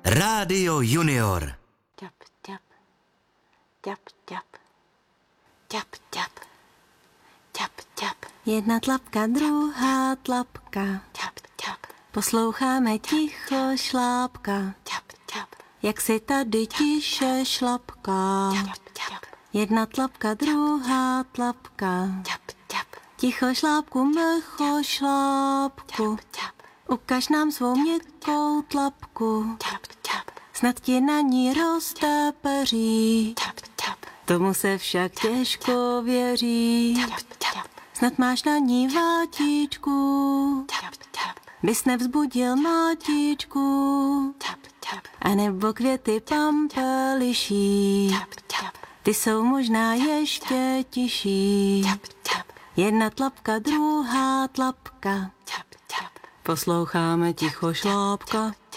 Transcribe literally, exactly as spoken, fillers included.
Rádio Junior. Tap, tap, tap, tap, tap, tap, tap, tap. Jedna tlapka, druhá tlapka, Tap, tap, posloucháme ticho šlápka, tap, tap, jak si tady tiše šlapká. tap, tap, Jedna tlapka, druhá tlapka, tap, tap, ticho šlápku, mlcho šlápku, tap, ukaž nám svou měkkou tlapku, tap, tap, snad ti na ní roste peří, tap, tap, tomu se však těžko věří. tap, tap, Snad máš na ní vátičku, tap, tap, bys nevzbudil mátičku, tap, tap, a nebo květy pampeliší, tap, tap, ty jsou možná ještě tiší. tap, tap, Jedna tlapka, druhá tlapka, tap, tap, posloucháme ticho šlápka.